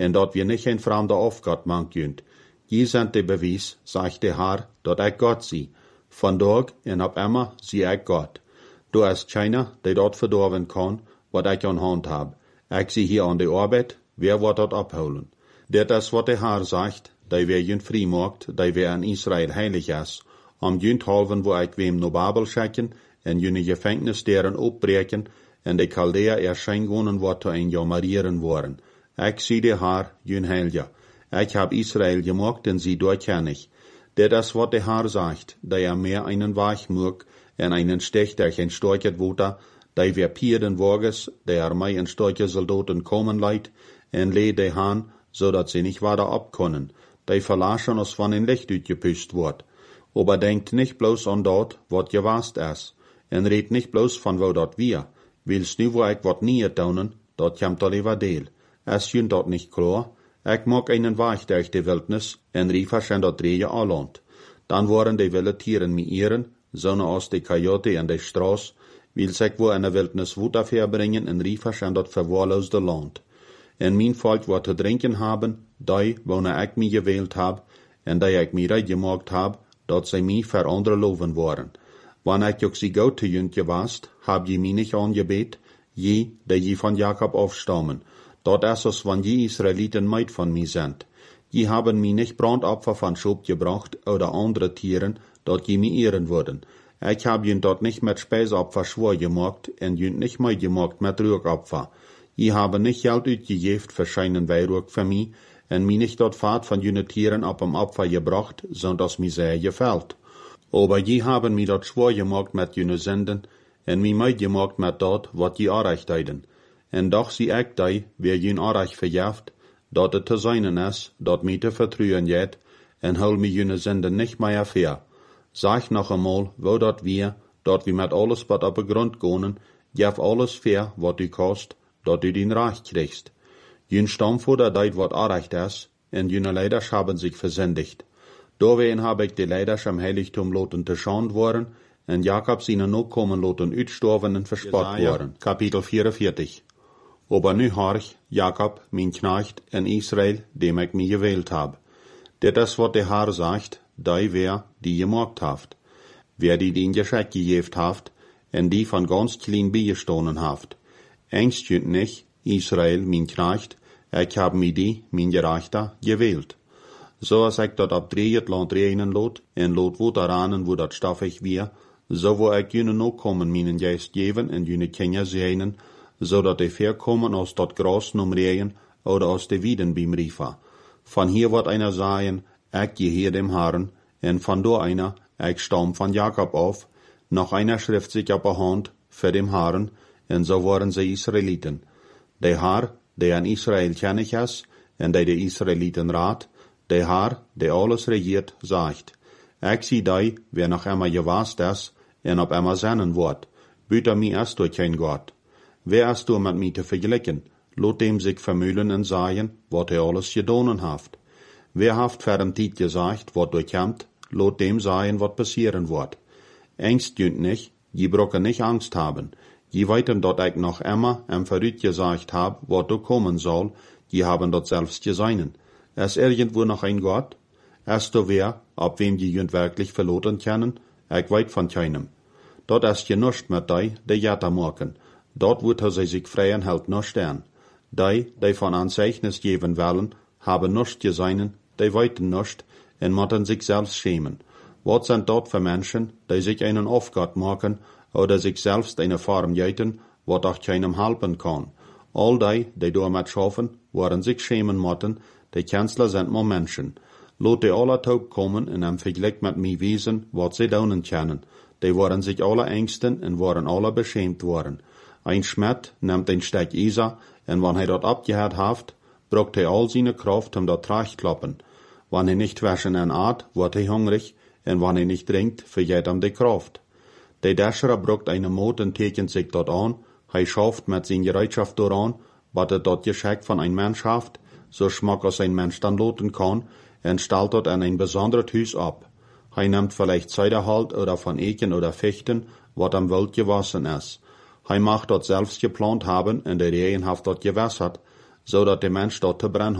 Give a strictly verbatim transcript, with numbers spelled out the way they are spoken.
en dat wir nicht ein fremder Aufgott mank jünt. Je sind de bewijs, sagt de Herr, dat ik Gott zie. Vandaag en op immer zie ik Gott. Du is keiner, die dat verdorven kan, wat ik aan hand heb. Ik zie hier aan de arbeid, wer wordt dat opholen. Dit is wat de Herr zegt, die wer jünt vrij maakt, die wer in Israël heilig is, om jünt halven wo ik wem no Babel schicken, en jüne Gefängnis deren opbreken, en de Chaldea erscheinen wat te een jamarieren worden. Ik zie de Herr, jün heilige. Ich hab Israel gemacht, en sie durchkenn ich. Dit is wat de Herr sagt, da er mehr einen Weichmurk en einen Stech durch ein storchet Wuter, da wer pierden Wages, der er mei en storche Soldaten kommen leit, en le de Han, so dat sie nicht weiter abkonnen, da verlaschen uns von ein Licht utgepüst wird. Aber denkt nicht bloß an dort, wat gewast is, en red nicht bloß von wo dat wir. Willst nu wo ich wat nie taunen, dat kommt allewer deel. Es jün dat nicht klar. Ik mag einen Weg durch die Wildnis, en riefers en dat dreje Aland. Dan waren die wilde Tieren mieren, zonne als de Coyote en de Straß, wil zich wo in de Wildnis Wuter verbringen, en riefers en dat verwahrloosde Land. En mijn volk wat te drinken haben, die, wonne ik mij gewählt hab, en die ik mij reid gemaakt hab, dat zij mij voor andere loven waren. Wanneer ik ook sie goud te jünt gewast, hab je mij niet aangebet, je, die je van Jakob afstammen. Dat is als wann je Israeliten meid van mij sind. Je haben mij nicht Brandopfer van Schub gebracht oder andere Tieren, dat je mij ehren würden. Ich hab jün dort nicht mit Speisopfer schwor gemacht en jün nicht meid gemacht mit Rühropfer. Je haben nicht Geld utgegeft für scheinen Weihrug für mich en mij nicht dort Fahrt von jüne Tieren ab am Opfer gebracht, sondern das mir sehr gefällt. Aber je haben mij dort schwor gemacht mit jüne Sünden en mij meid gemacht mit dort, wat je erreicht heiden. En doch zie ik die, wer jün arach verjaft, dat het te zijnen is, dat mij te vertrouwen jet, en hol mij jüne Sünden nicht mehr fair. Sag noch einmal, wo dat wir, dat wir mit alles wat op de grond gonen, jef alles fair, wat du kost, dat du den Reich kriegst. Jün Stammvater deit wat arrecht is, en jüne Leiders haben sich versündigt. Doorheen hab ik de Leiders am Heiligtum loten te schand worden, en Jakob seine Nachkommen loten uitstorven en verspott worden. Kapitel vierundvierzig. Aber nu horch, Jakob, mein Knecht, en Israel, dem ik mij gewählt hab. Dit is wat de Herr sagt, die wer, die gemacht haft. Wer die den Geschenk gegeft haft, en die von ganz klein beigestohlen haft. Engst jünt nicht, Israel, mein Knecht, ich hab mi die, mein Gerechter, gewählt. So als ik dat op dreeët land reinen lot, en lot wo daranen, wo dat staffig wir, so wo ik jüne no kommen, meinen Geist geven, en jüne Kinder seinen, so dat de verkommen aus dat Gras num Rehen, oder aus de Wieden beim Riefer. Von hier wird einer sagen, ich gehe dem Herrn, en von do einer, ich stamm von Jakob auf, noch einer schrift sich op der Hand, für dem Herrn, en so waren sie Israeliten. Der Herr, der an Israel kennig is, en der de Israeliten rat, der Herr, der alles regiert, sagt, ich zie die, wer noch immer gewast is, en op immer seinen wird, büter mi erst durch kein Gott. Wer ist du mit mir te vergleichen? Lot dem sich vermühlen en sagen, wat er alles gedonen haft. Wer haft für den Tiet gesagt, wat durchkommt, lot dem sagen, wat passieren wird. Angst jünt nicht, je brocke nicht Angst haben. Je weiten dort ich noch immer em verrüt gesagt hab, wat du kommen soll, je haben dort selbst geseinen. Es irgendwo noch ein Gott? Erst du wer, ob wem die jünt wirklich verloren kennen? Ich weit von keinem. Dort ist je nuscht mit dei, de Jetta morgen. Dort wird er sich freien hält noch stern. Die, die von Anzeichnis geben wollen, haben nuscht geseinen, die weiten nuscht, en motten sich selbst schämen. Wat sind dort für Menschen, die sich einen Aufgott machen, oder sich selbst eine Form jäten, wat auch keinem helfen kann. All die, die damit schaffen, waren sich schämen motten, die Kanzler sind nur Menschen. Lot die alle taub kommen in einem Vergleich mit mir wiesen, wat sie daunen kennen. Die waren sich alle ängsten und waren alle beschämt worden. Ein Schmied nimmt ein Stück Isa, en wann hij dat abgehört haft, braucht hij all seine Kraft um dat Trachklappen. Wann hij nicht waschen en aat, wordt hij hungrig, en wann hij nicht trinkt, vergeht ihm die Kraft. Der Däscherer braucht eine Mot en tekent sich dort an, hij schafft mit sein Gereitschaft doran, wat er dort Geschenk von ein Mensch haft, so schmack als ein Mensch dann loten kann, en stellt dort an ein besonderes Hüs ab. Hij nimmt vielleicht Zederhalt oder von Eken oder Fechten, wat am Wild gewassen is. Hij mag dort selbst geplant haben, en der Regen haft dort gewässert, so dat der Mensch dort te brennen